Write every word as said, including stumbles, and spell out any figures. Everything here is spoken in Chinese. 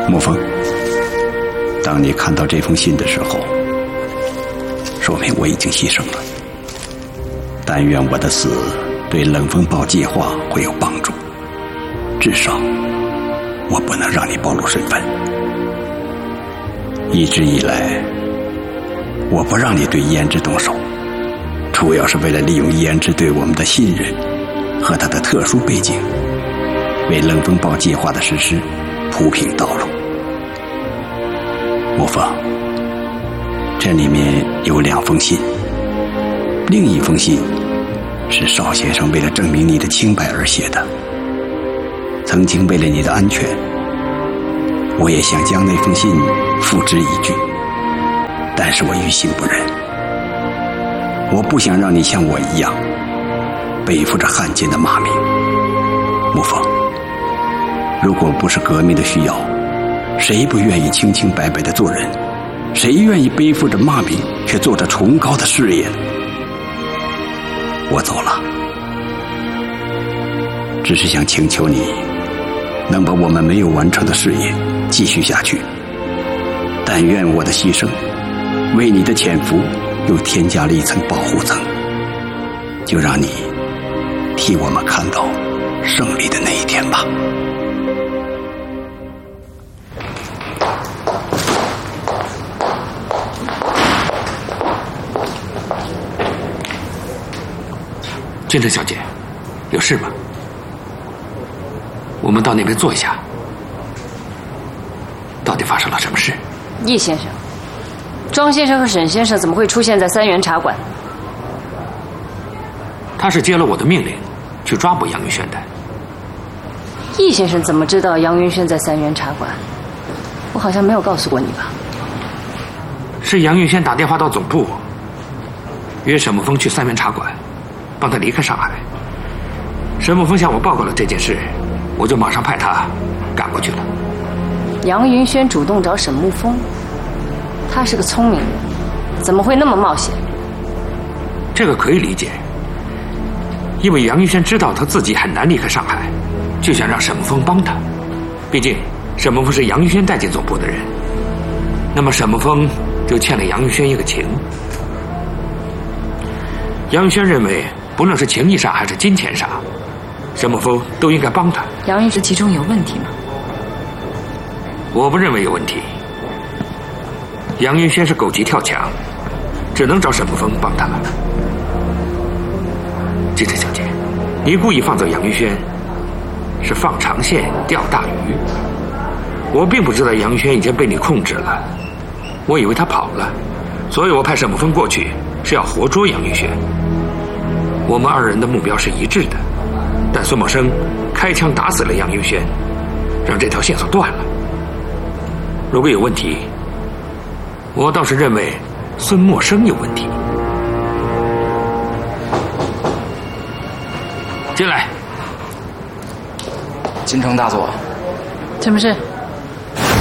沐风，当你看到这封信的时候，说明我已经牺牲了。但愿我的死对冷风暴计划会有帮助，至少我不能让你暴露身份。一直以来，我不让你对胭脂动手，主要是为了利用胭脂对我们的信任和他的特殊背景，为冷风暴计划的实施铺平道路。沐风，这里面有两封信，另一封信是邵先生为了证明你的清白而写的。曾经为了你的安全，我也想将那封信付之一炬，但是我于心不忍。我不想让你像我一样背负着汉奸的骂名。沐风，如果不是革命的需要，谁不愿意清清白白的做人？谁愿意背负着骂名却做着崇高的事业？我走了，只是想请求你能把我们没有完成的事业继续下去。但愿我的牺牲为你的潜伏又添加了一层保护层，就让你替我们看到胜利的那一天吧。 君城小姐，有事吗？我们到那边坐一下。到底发生了什么事？ 易先生，庄先生和沈先生怎么会出现在三元茶馆？ 他是接了我的命令，去抓捕杨云轩的。 易先生怎么知道杨云轩在三元茶馆？我好像没有告诉过你吧？ 是杨云轩打电话到总部，约沈沐风去三元茶馆，帮他离开上海。沈沐风向我报告了这件事，我就马上派他赶过去了。 杨云轩主动找沈沐风，他是个聪明人，怎么会那么冒险？ 这个可以理解，因为杨云轩知道他自己很难离开上海，就想让沈沐风帮他。毕竟沈沐风是杨云轩带进总部的人，那么沈沐风就欠了杨云轩一个情。杨云轩认为，不论是情义上还是金钱上，沈沐风都应该帮他。 杨云轩其中有问题吗？ 我不认为有问题。杨云轩是狗急跳墙，只能找沈沐风帮他。金城小姐，你故意放走杨云轩，是放长线钓大鱼。我并不知道杨云轩已经被你控制了，我以为他跑了，所以我派沈沐风过去是要活捉杨云轩。我们二人的目标是一致的，但孙茂生开枪打死了杨云轩，让这条线索断了。如果有问题，我倒是认为孙默生有问题。进来。 京城大佐， 什么事？